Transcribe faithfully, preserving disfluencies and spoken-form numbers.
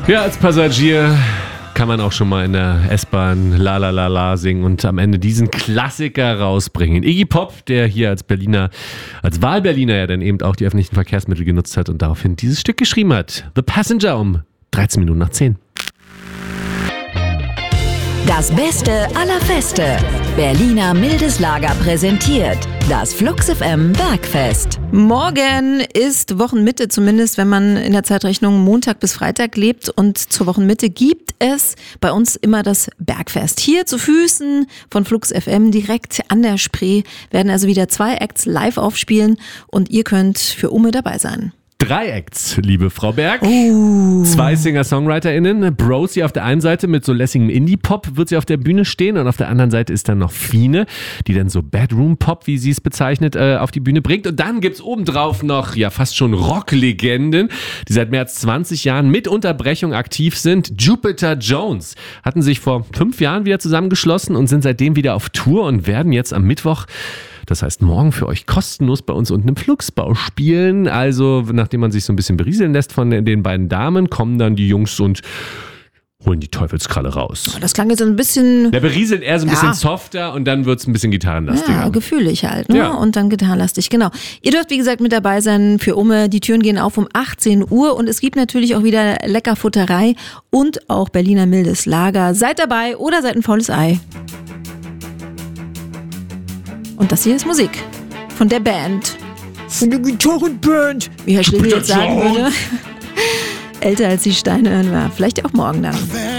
Ja, als Passagier kann man auch schon mal in der S-Bahn La La La La singen und am Ende diesen Klassiker rausbringen. Iggy Pop, der hier als Berliner, als Wahlberliner ja dann eben auch die öffentlichen Verkehrsmittel genutzt hat und daraufhin dieses Stück geschrieben hat. The Passenger um dreizehn Minuten nach zehn. Das Beste aller Feste. Berliner Mildes Lager präsentiert das Flux F M Bergfest. Morgen ist Wochenmitte, zumindest wenn man in der Zeitrechnung Montag bis Freitag lebt. Und zur Wochenmitte gibt es bei uns immer das Bergfest. Hier zu Füßen von Flux F M direkt an der Spree werden also wieder zwei Acts live aufspielen und ihr könnt für Umme dabei sein. Drei Acts, liebe Frau Berg. Uh. Zwei Singer-SongwriterInnen. Brosi auf der einen Seite mit so lässigem Indie-Pop wird sie auf der Bühne stehen und auf der anderen Seite ist dann noch Fine, die dann so Bedroom-Pop, wie sie es bezeichnet, äh, auf die Bühne bringt. Und dann gibt's obendrauf noch, ja, fast schon Rock-Legenden, die seit mehr als zwanzig Jahren mit Unterbrechung aktiv sind. Jupiter Jones hatten sich vor fünf Jahren wieder zusammengeschlossen und sind seitdem wieder auf Tour und werden jetzt am Mittwoch, das heißt morgen, für euch kostenlos bei uns unten im Fluxbau spielen. Also nachdem man sich so ein bisschen berieseln lässt von den beiden Damen, kommen dann die Jungs und holen die Teufelskralle raus. Das klang jetzt ein bisschen... Der berieselt eher so ein ja. bisschen softer und dann wird es ein bisschen gitarrenlastiger. Ja, gefühlig halt, ne? Ja. Und dann gitarrenlastig, genau. Ihr dürft, wie gesagt, mit dabei sein für Umme. Die Türen gehen auf um achtzehn Uhr und es gibt natürlich auch wieder Leckerfutterei und auch Berliner Mildes Lager. Seid dabei oder seid ein faules Ei. Und das hier ist Musik von der Band. Von der Gitarrenband. Wie Herr Schlegel jetzt sagen würde. Älter als die Steine hören wir vielleicht auch morgen dann.